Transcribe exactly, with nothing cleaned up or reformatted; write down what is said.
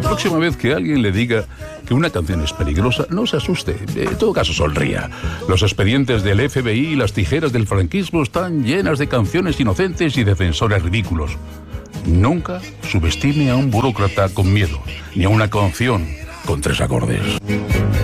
La próxima vez que alguien le diga que una canción es peligrosa, no se asuste. En todo caso, sonría. Los expedientes del F B I y las tijeras del franquismo están llenas de canciones inocentes y de censores ridículos. Nunca subestime a un burócrata con miedo, ni a una canción con tres acordes.